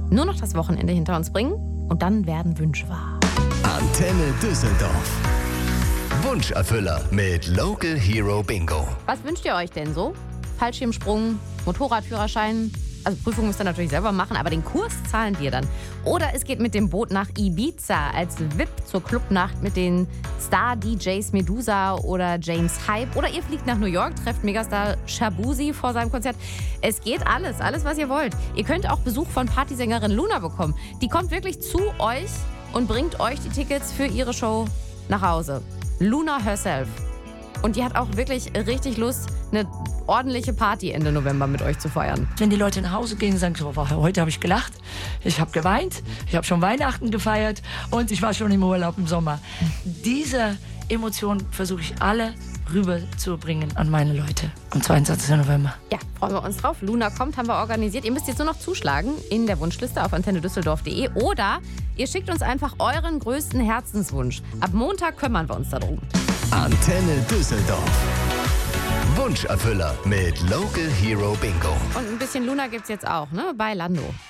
nur noch das Wochenende hinter uns bringen und dann werden Wünsche wahr. Antenne Düsseldorf. Wunscherfüller mit Local Hero Bingo. Was wünscht ihr euch denn so? Fallschirmsprung, Motorradführerschein? Also Prüfung müsst ihr natürlich selber machen, aber den Kurs zahlen wir dann. Oder es geht mit dem Boot nach Ibiza als VIP zur Clubnacht mit den Star-DJs Medusa oder James Hype. Oder ihr fliegt nach New York, trefft Megastar Shabuzi vor seinem Konzert. Es geht alles, was ihr wollt. Ihr könnt auch Besuch von Partysängerin Luna bekommen. Die kommt wirklich zu euch und bringt euch die Tickets für ihre Show nach Hause. Luna herself. Und die hat auch wirklich richtig Lust, eine ordentliche Party Ende November mit euch zu feiern. Wenn die Leute nach Hause gehen und sagen, so, heute habe ich gelacht, ich habe geweint, ich habe schon Weihnachten gefeiert und ich war schon im Urlaub im Sommer. Diese Emotionen versuche ich alle rüberzubringen an meine Leute am 22. November. Ja, freuen wir uns drauf. Luna kommt, haben wir organisiert. Ihr müsst jetzt nur noch zuschlagen in der Wunschliste auf antennedüsseldorf.de oder ihr schickt uns einfach euren größten Herzenswunsch. Ab Montag kümmern wir uns darum. Antenne Düsseldorf. Wunscherfüller mit Local Hero Bingo. Und ein bisschen Luna gibt's jetzt auch, ne? Bei Lando.